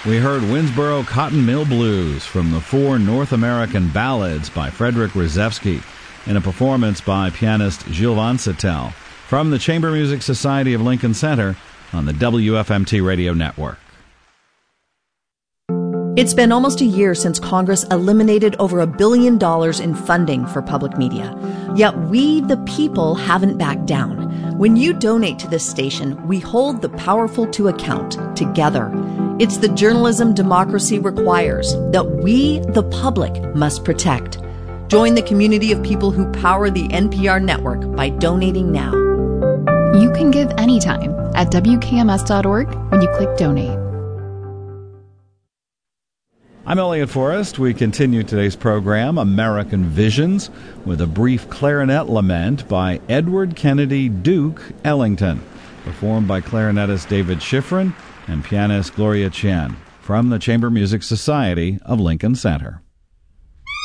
We heard Winnsboro Cotton Mill Blues from the 4 North American Ballads by Frederick Rzewski in a performance by pianist Gilles Vancetel from the Chamber Music Society of Lincoln Center on the WFMT Radio Network. It's been almost a year since Congress eliminated over $1 billion in funding for public media. Yet we, the people, haven't backed down. When you donate to this station, we hold the powerful to account together. It's the journalism democracy requires that we, the public, must protect. Join the community of people who power the NPR network by donating now. You can give anytime at WKMS.org when you click donate. I'm Elliot Forrest. We continue today's program, American Visions, with a brief clarinet lament by Edward Kennedy Duke Ellington, performed by clarinetist David Schifrin and pianist Gloria Chen, from the Chamber Music Society of Lincoln Center.